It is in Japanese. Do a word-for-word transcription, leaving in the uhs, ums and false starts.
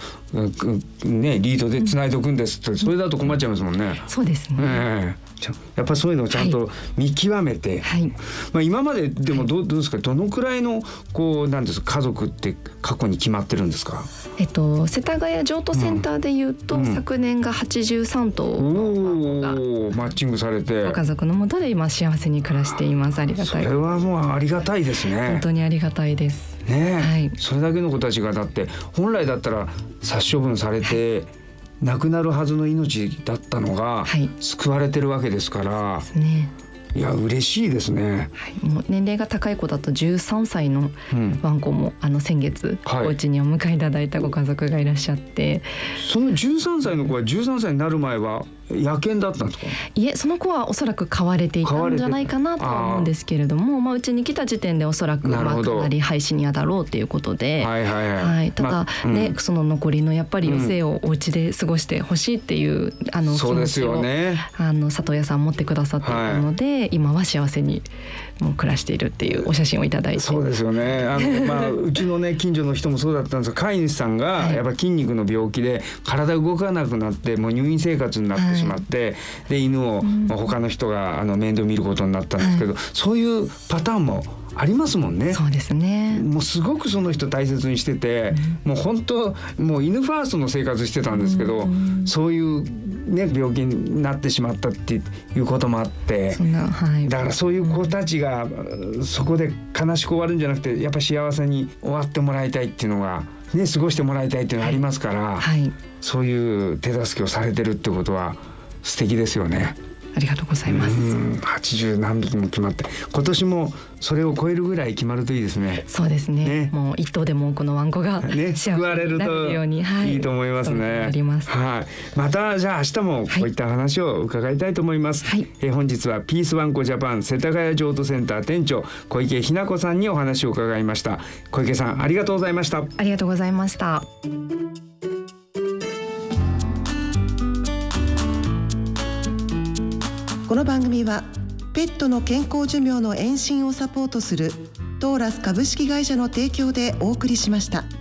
ね、リードでつないでおくんですって、うん、それだと困っちゃいますもんね。 そうですね、 えーやっぱりそういうのをちゃんと見極めて、はいまあ、今まででも ど, うどうですか、どのくらいのこうなんですか家族って過去に決まってるんですか？ えっと、世田谷譲渡センターでいうと、うん、昨年がはちじゅうさんとうのがマッチングされてご家族の下で今幸せに暮らしています。ありがたい。 それはもうありがたいですね。 本当にありがたいですね、 はい、 それだけの子たちがだって本来だったら殺処分されて、はい亡くなるはずの命だったのが救われてるわけですから、はいですね、いや嬉しいですね、 はい、もう年齢が高い子だとじゅうさんさいのワンコも、うん、あの先月、はい、お家にお迎えいただいたご家族がいらっしゃって、 そのじゅうさんさいの子はじゅうさんさいになる前は野犬だったんですか？ いえ、その子はおそらく飼われていたんじゃないかなとは思うんですけれども、まあ、うちに来た時点でおそらくまあかなり廃止にあたろうということで、はいはいはいはい、ただ、まあねうん、その残りのやっぱり余生をお家で過ごしてほしいっていう、うん、あの気持ちを、ね、あの里親さん持ってくださっていたので、はい、今は幸せにもう暮らしているっていうお写真をいただいて。 そうですよね。あの、まあ、うちのね近所の人もそうだったんですが、飼い主さんがやっぱ筋肉の病気で体動かなくなってもう入院生活になってしまって、はいで犬を、うん、他の人があの面倒見ることになったんですけど、はい、そういうパターンもありますもんね。 そうですね。 もうすごくその人大切にしてて、うん、もう本当もう犬ファーストの生活してたんですけど、うん、そういう、ね、病気になってしまったっていうこともあってそんな、はい、だからそういう子たちがそこで悲しく終わるんじゃなくてやっぱり幸せに終わってもらいたいっていうのが、ね、過ごしてもらいたいっていうのがありますから、はいはい、そういう手助けをされてるってことは素敵ですよね。 ありがとうございます。 はちじゅうなんびきも決まって今年もそれを超えるぐらい決まるといいですね。 そうです ね, ねもう一頭でも多くのワンコが幸せになるように、 ね、いいと思いますね。 あります、 はい、またじゃあ明日もこういった話を伺いたいと思います、はいえー、本日はピースワンコジャパン世田谷譲渡センター店長小池日奈子さんにお話を伺いました。小池さんありがとうございました。 ありがとうございました。 この番組はペットの健康寿命の延伸をサポートするトーラス株式会社の提供でお送りしました。